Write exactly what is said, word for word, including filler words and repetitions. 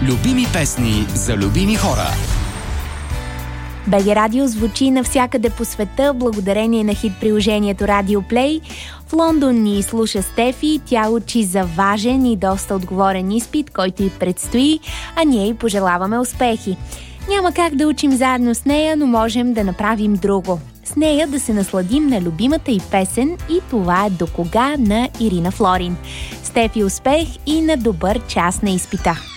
Любими песни за любими хора. БГ Радио звучи навсякъде по света благодарение на хит приложението Radio Play. В Лондон ни слуша Стефи, тя учи за важен и доста отговорен изпит, който й предстои, а ние й пожелаваме успехи. Няма как да учим заедно с нея, но можем да направим друго. С нея да се насладим на любимата й песен и това е "До кога" на Ирина Флорин. Стефи, успех и на добър час на изпита!